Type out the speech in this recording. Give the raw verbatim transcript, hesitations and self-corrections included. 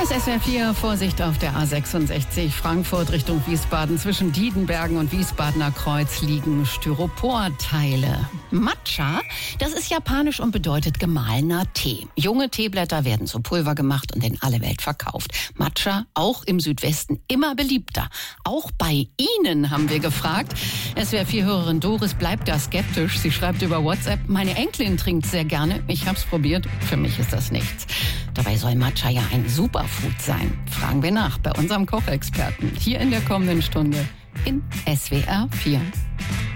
Hier ist S W R vier, Vorsicht auf der A sechsundsechzig, Frankfurt Richtung Wiesbaden. Zwischen Diedenbergen und Wiesbadener Kreuz liegen Styroporteile. Matcha, das ist japanisch und bedeutet gemahlener Tee. Junge Teeblätter werden zu Pulver gemacht und in alle Welt verkauft. Matcha, auch im Südwesten, immer beliebter. Auch bei Ihnen, haben wir gefragt. S W R vier-Hörerin Doris bleibt da skeptisch. Sie schreibt über WhatsApp, meine Enkelin trinkt sehr gerne. Ich hab's probiert, für mich ist das nichts. Dabei soll Matcha ja ein Superfood sein. Fragen wir nach bei unserem Kochexperten hier in der kommenden Stunde in S W R vier.